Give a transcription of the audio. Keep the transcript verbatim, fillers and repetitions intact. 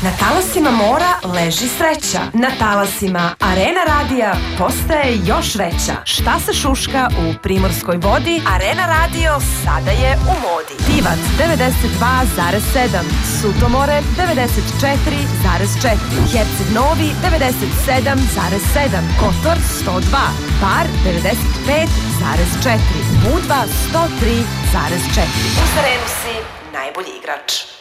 Na talasima mora leži sreća. Na talasima Arena radija postaje još veća. Šta se šuška u Primorskoj vodi? Arena radio sada je u modi. Divac devedeset dva zarez sedam, Sutomore devedeset četiri zarez četiri, Herceg Novi devedeset sedam zarez sedam, Kotor sto dva, Bar devedeset pet zarez četiri, Budva sto tri zarez četiri. Uz Arenu si najbolji igrač.